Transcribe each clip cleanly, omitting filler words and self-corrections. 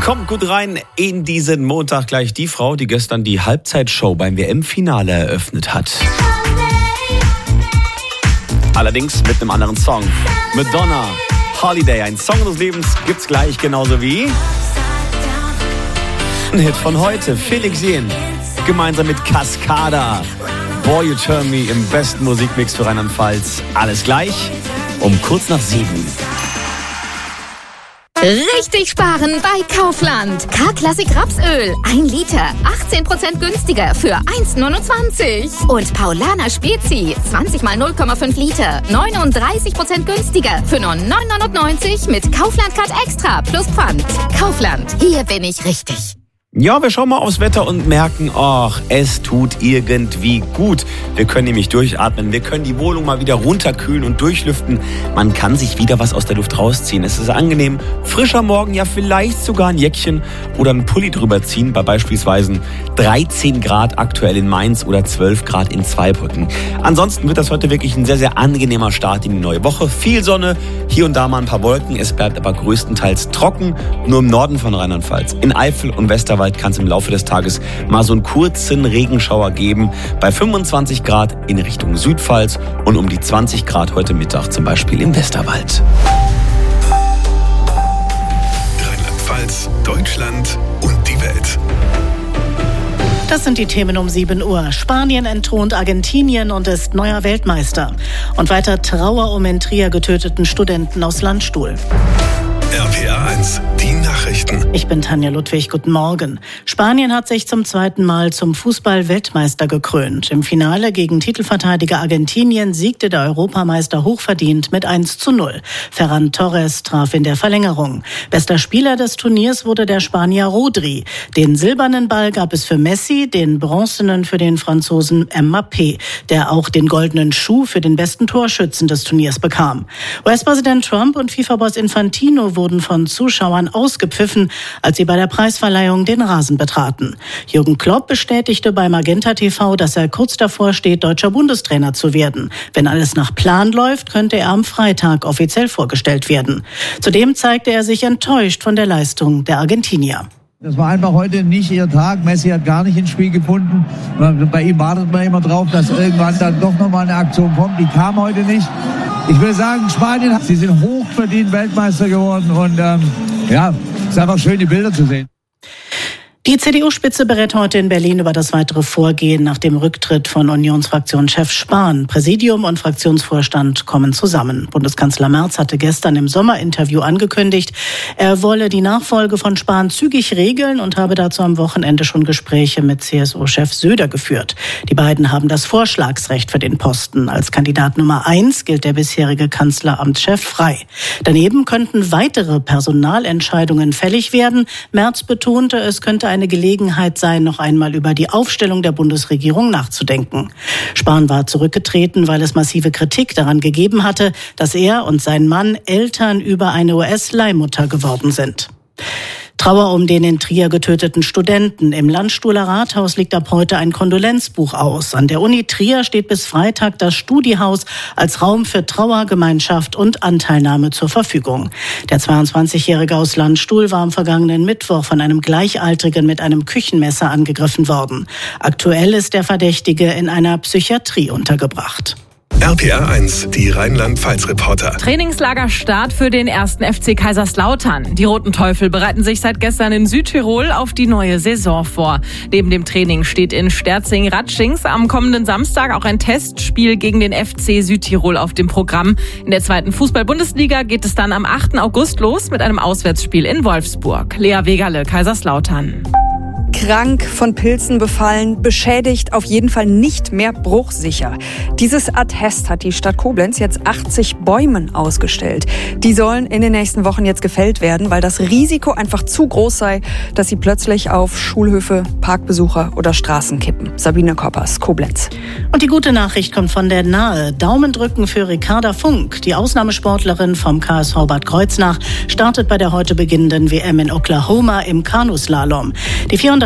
Kommt gut rein in diesen Montag. Gleich die Frau, die gestern die Halbzeitshow beim WM-Finale eröffnet hat. Allerdings mit einem anderen Song. Madonna, Holiday, ein Song des Lebens, gibt's gleich, genauso wie ein Hit von heute, Felix Jähn, gemeinsam mit Cascada. Boy, You Turn Me im besten Musikmix für Rheinland-Pfalz. Alles gleich um kurz nach 7. Richtig sparen bei Kaufland. K-Klassik Rapsöl, 1 Liter, 18% günstiger für 1,29. Und Paulaner Spezi, 20 mal 0,5 Liter, 39% günstiger für nur 9,99 mit Kaufland Card Extra plus Pfand. Kaufland, hier bin ich richtig. Ja, wir schauen mal aufs Wetter und merken, ach, es tut irgendwie gut. Wir können nämlich durchatmen, wir können die Wohnung mal wieder runterkühlen und durchlüften. Man kann sich wieder was aus der Luft rausziehen. Es ist angenehm, frischer Morgen, ja vielleicht sogar ein Jäckchen oder ein Pulli drüber ziehen, bei beispielsweise 13 Grad aktuell in Mainz oder 12 Grad in Zweibrücken. Ansonsten wird das heute wirklich ein sehr, sehr angenehmer Start in die neue Woche. Viel Sonne, hier und da mal ein paar Wolken, es bleibt aber größtenteils trocken, nur im Norden von Rheinland-Pfalz. In Eifel und Westerwald kann es im Laufe des Tages mal so einen kurzen Regenschauer geben. Bei 25 Grad in Richtung Südpfalz und um die 20 Grad heute Mittag zum Beispiel im Westerwald. Rheinland-Pfalz, Deutschland und die Welt. Das sind die Themen um 7 Uhr. Spanien entthront Argentinien und ist neuer Weltmeister. Und weiter Trauer um in Trier getöteten Studenten aus Landstuhl. RPA 1, die Nachrichten. Ich bin Tanja Ludwig, guten Morgen. Spanien hat sich zum 2. Mal zum Fußball-Weltmeister gekrönt. Im Finale gegen Titelverteidiger Argentinien siegte der Europameister hochverdient mit 1:0. Ferran Torres traf in der Verlängerung. Bester Spieler des Turniers wurde der Spanier Rodri. Den silbernen Ball gab es für Messi, den bronzenen für den Franzosen Mbappé, der auch den goldenen Schuh für den besten Torschützen des Turniers bekam. US-Präsident Trump und FIFA-Boss Infantino wurden von Zuschauern ausgepfiffen, als sie bei der Preisverleihung den Rasen betraten. Jürgen Klopp bestätigte bei Magenta TV, dass er kurz davor steht, deutscher Bundestrainer zu werden. Wenn alles nach Plan läuft, könnte er am Freitag offiziell vorgestellt werden. Zudem zeigte er sich enttäuscht von der Leistung der Argentinier. Das war einfach heute nicht ihr Tag. Messi hat gar nicht ins Spiel gefunden. Bei ihm wartet man immer drauf, dass irgendwann dann doch nochmal eine Aktion kommt. Die kam heute nicht. Ich will sagen, Spanien, sie sind hochverdient Weltmeister geworden. Und es ist einfach schön, die Bilder zu sehen. Die CDU-Spitze berät heute in Berlin über das weitere Vorgehen nach dem Rücktritt von Unionsfraktionschef Spahn. Präsidium und Fraktionsvorstand kommen zusammen. Bundeskanzler Merz hatte gestern im Sommerinterview angekündigt, er wolle die Nachfolge von Spahn zügig regeln und habe dazu am Wochenende schon Gespräche mit CSU-Chef Söder geführt. Die beiden haben das Vorschlagsrecht für den Posten. Als Kandidat Nummer 1 gilt der bisherige Kanzleramtschef frei. Daneben könnten weitere Personalentscheidungen fällig werden. Merz betonte, es könnte eine Gelegenheit sein, noch einmal über die Aufstellung der Bundesregierung nachzudenken. Spahn war zurückgetreten, weil es massive Kritik daran gegeben hatte, dass er und sein Mann Eltern über eine US-Leihmutter geworden sind. Trauer um den in Trier getöteten Studenten. Im Landstuhler Rathaus liegt ab heute ein Kondolenzbuch aus. An der Uni Trier steht bis Freitag das Studiehaus als Raum für Trauer, Gemeinschaft und Anteilnahme zur Verfügung. Der 22-Jährige aus Landstuhl war am vergangenen Mittwoch von einem Gleichaltrigen mit einem Küchenmesser angegriffen worden. Aktuell ist der Verdächtige in einer Psychiatrie untergebracht. RPA 1, die Rheinland-Pfalz-Reporter. Trainingslagerstart für den 1. FC Kaiserslautern. Die Roten Teufel bereiten sich seit gestern in Südtirol auf die neue Saison vor. Neben dem Training steht in Sterzing-Ratschings am kommenden Samstag auch ein Testspiel gegen den FC Südtirol auf dem Programm. In der 2. Fußball-Bundesliga geht es dann am 8. August los mit einem Auswärtsspiel in Wolfsburg. Lea Wegerle, Kaiserslautern. Krank, von Pilzen befallen, beschädigt, auf jeden Fall nicht mehr bruchsicher. Dieses Attest hat die Stadt Koblenz jetzt 80 Bäumen ausgestellt. Die sollen in den nächsten Wochen jetzt gefällt werden, weil das Risiko einfach zu groß sei, dass sie plötzlich auf Schulhöfe, Parkbesucher oder Straßen kippen. Sabine Koppers, Koblenz. Und die gute Nachricht kommt von der Nahe. Daumen drücken für Ricarda Funk. Die Ausnahmesportlerin vom KSV Bad Kreuznach startet bei der heute beginnenden WM in Oklahoma im Kanuslalom. Die 34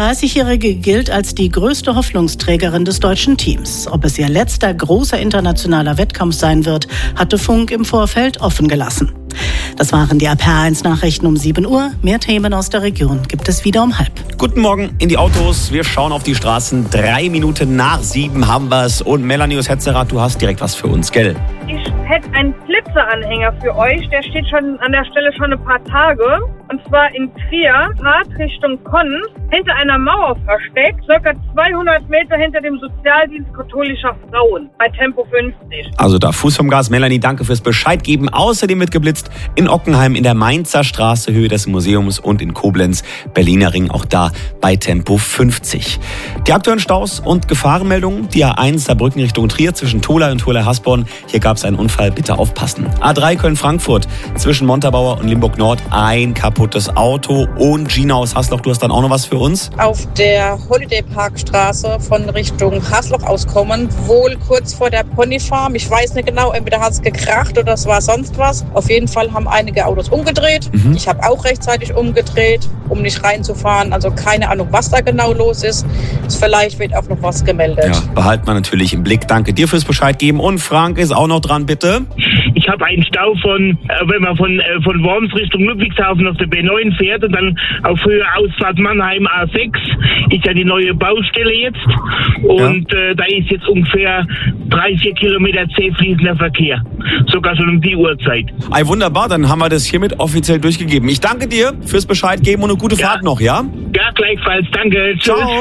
34-Jährige gilt als die größte Hoffnungsträgerin des deutschen Teams. Ob es ihr letzter großer internationaler Wettkampf sein wird, hatte Funk im Vorfeld offen gelassen. Das waren die RPR1-Nachrichten um 7 Uhr. Mehr Themen aus der Region gibt es wieder um 6:30. Guten Morgen in die Autos. Wir schauen auf die Straßen. 3 Minuten nach 7 haben wir es. Und Melanie aus Hetzerath, du hast direkt was für uns, gell? Ich hätte einen Flitzer-Anhänger für euch. Der steht schon an der Stelle schon ein paar Tage. Und zwar in Trier, Richtung Konn, hinter einer Mauer versteckt, circa 200 Meter hinter dem Sozialdienst katholischer Frauen, bei Tempo 50. Also da Fuß vom Gas. Melanie, danke fürs Bescheid geben. Außerdem wird geblitzt in Ockenheim in der Mainzer Straße, Höhe des Museums, und in Koblenz, Berliner Ring, auch da bei Tempo 50. Die aktuellen Staus und Gefahrenmeldungen, die A1 Saarbrücken Richtung Trier zwischen Tholey und Tholey-Hasborn. Hier gab es einen Unfall, bitte aufpassen. A3 Köln-Frankfurt zwischen Montabaur und Limburg-Nord, ein kaputtes Auto. Und Gina aus Hasloch, du hast dann auch noch was für uns? Auf der Holiday Park Straße von Richtung Hasloch auskommen, wohl kurz vor der Ponyfarm. Ich weiß nicht genau, entweder hat es gekracht oder es war sonst was. Auf jeden Fall haben einige Autos umgedreht. Ich habe auch rechtzeitig umgedreht, um nicht reinzufahren. Also keine Ahnung, was da genau los ist. Vielleicht wird auch noch was gemeldet. Ja, behalten wir natürlich im Blick. Danke dir fürs Bescheid geben. Und Frank ist auch noch dran, bitte. Ich habe einen Stau wenn man von Worms Richtung Ludwigshafen auf der B9 fährt und dann auf Höhe Ausfahrt Mannheim A6 ist ja die neue Baustelle jetzt. Und da ist jetzt ungefähr 3-4 Kilometer zäh fließender Verkehr. Sogar schon um die Uhrzeit. Wunderbar, dann haben wir das hiermit offiziell durchgegeben. Ich danke dir fürs Bescheid geben und eine gute Fahrt noch, ja? Ja, gleichfalls. Danke. Tschüss. Ciao.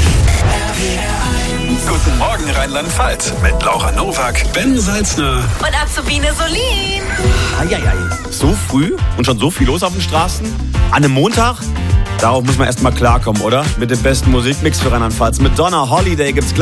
Guten Morgen Rheinland-Pfalz mit Laura Nowak, Ben Salzner Und Azubine Solin. Eieiei. So früh und schon so viel los auf den Straßen? An einem Montag? Darauf muss man erst mal klarkommen, oder? Mit dem besten Musikmix für Rheinland-Pfalz. Mit Donna Holiday gibt's gleich.